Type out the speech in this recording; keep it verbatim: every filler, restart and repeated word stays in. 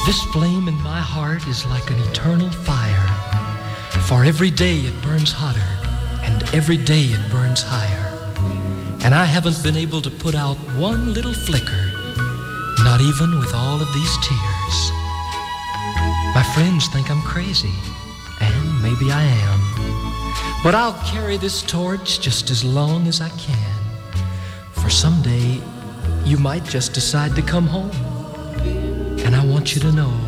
This flame in my heart is like an eternal fire, for every day it burns hotter, and every day it burns higher. And I haven't been able to put out one little flicker, not even with all of these tears. My friends think I'm crazy, and maybe I am, but I'll carry this torch just as long as I can, for someday you might just decide to come home, and I want you to know